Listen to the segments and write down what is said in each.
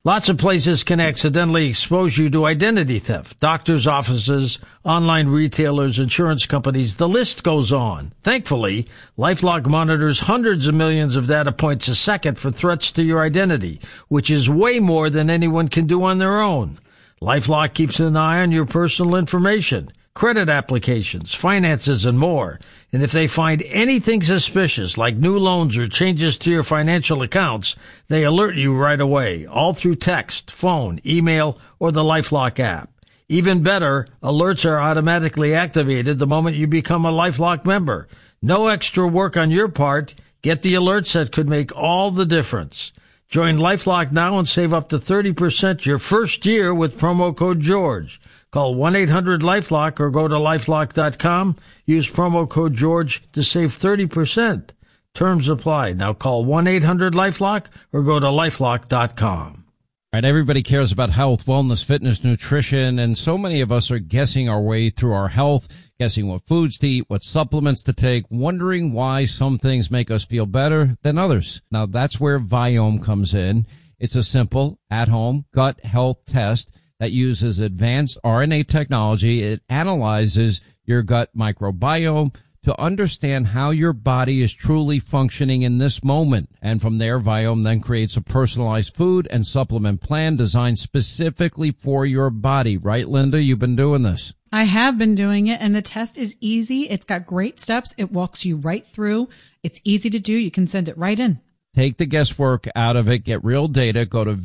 Lots of places can accidentally expose you to identity theft. Doctors' offices, online retailers, insurance companies, the list goes on. Thankfully, LifeLock monitors hundreds of millions of data points a second for threats to your identity, which is way more than anyone can do on their own. LifeLock keeps an eye on your personal information, credit applications, finances, and more. And if they find anything suspicious, like new loans or changes to your financial accounts, they alert you right away, all through text, phone, email, or the LifeLock app. Even better, alerts are automatically activated the moment you become a LifeLock member. No extra work on your part. Get the alerts that could make all the difference. Join LifeLock now and save up to 30% your first year with promo code GEORGE. Call 1-800-LifeLock or go to LifeLock.com. Use promo code GEORGE to save 30%. Terms apply. Now call 1-800-LifeLock or go to LifeLock.com. All right, everybody cares about health, wellness, fitness, nutrition, and so many of us are guessing our way through our health, guessing what foods to eat, what supplements to take, wondering why some things make us feel better than others. Now, that's where Viome comes in. It's a simple, at-home gut health test that uses advanced RNA technology. It analyzes your gut microbiome to understand how your body is truly functioning in this moment. And from there, Viome then creates a personalized food and supplement plan designed specifically for your body. Right, Linda? You've been doing this. I have been doing it, and the test is easy. It's got great steps. It walks you right through. It's easy to do. You can send it right in. Take the guesswork out of it. Get real data. Go to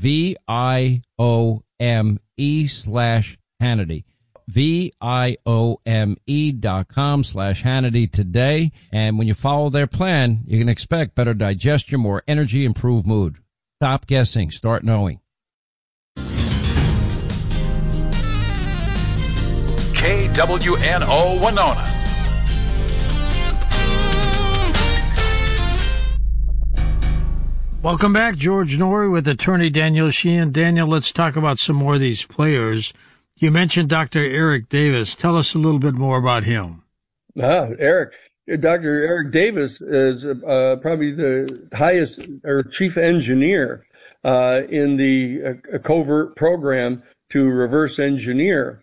VIOME/Hannity. VIOME.com/Hannity today. And when you follow their plan, you can expect better digestion, more energy, improved mood. Stop guessing. Start knowing. KWNO Winona. Welcome back. George Noory with attorney Daniel Sheehan. Daniel, let's talk about some more of these players. You mentioned Dr. Eric Davis. Tell us a little bit more about him. Dr. Eric Davis is probably the highest or chief engineer in the covert program to reverse engineer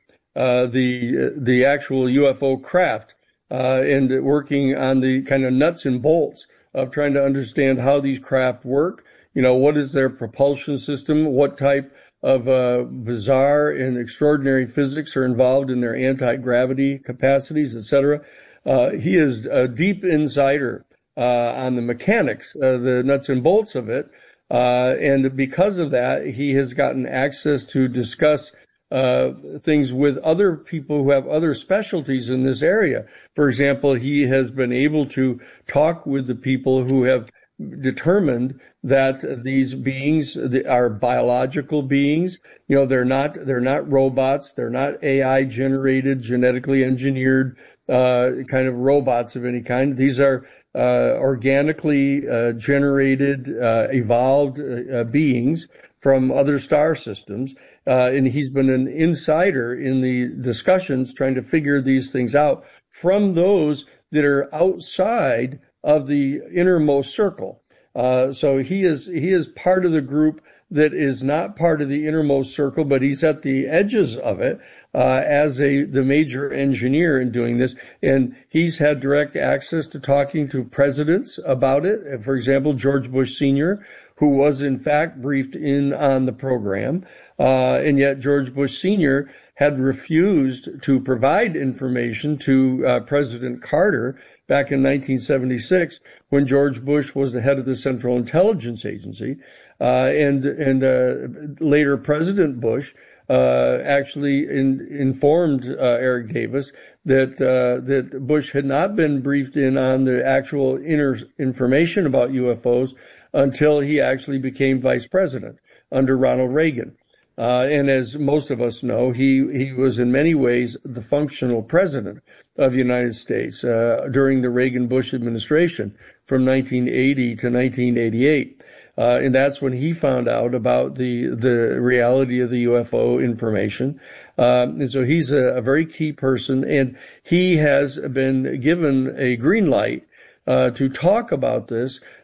the actual UFO craft and working on the kind of nuts and bolts of trying to understand how these craft work. You know, what is their propulsion system? What type of bizarre and extraordinary physics are involved in their anti-gravity capacities, etc. He is a deep insider on the mechanics, the nuts and bolts of it. And because of that, he has gotten access to discuss things with other people who have other specialties in this area. For example, he has been able to talk with the people who have determined that these beings are biological beings. You know, they're not robots. They're not AI generated, genetically engineered, kind of robots of any kind. These are, organically, generated, evolved, beings from other star systems. And he's been an insider in the discussions trying to figure these things out from those that are outside of the innermost circle. So he is part of the group that is not part of the innermost circle, but he's at the edges of it, as the major engineer in doing this. And he's had direct access to talking to presidents about it. For example, George Bush Sr., who was in fact briefed in on the program. And yet George Bush Sr. had refused to provide information to President Carter back in 1976 when George Bush was the head of the Central Intelligence Agency. And later President Bush actually informed Eric Davis that Bush had not been briefed in on the actual inner information about UFOs until he actually became vice president under Ronald Reagan. And as most of us know, he was in many ways the functional president of the United States during the Reagan-Bush administration from 1980 to 1988. And that's when he found out about the reality of the UFO information. And so he's a very key person, and he has been given a green light to talk about this